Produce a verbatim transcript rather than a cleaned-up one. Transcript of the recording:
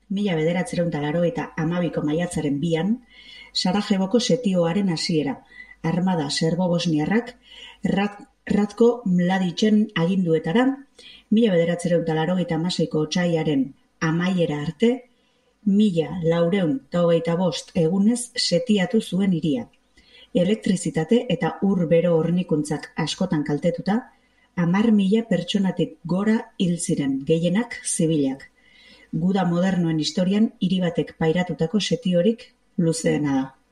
Mila bederatziehun eta laurogeita hamabiko maiatzaren bian, Sarajevoko setioaren hasiera, armada serbo-bosniarrak Rat, Ratko Mladicen aginduetara, mila bederatziehun eta laurogeita hamaseiko otsailaren amaiera arte, mila laurehun eta hogeita bost egunez setiatu zuen hiria. Elektrizitate eta ur bero hornikuntzak askotan kaltetuta, hamar mila pertsonatik gora hil ziren, gehienak zibilak. Guda modernoen historian hiri batek pairatutako setiorik luzeena da.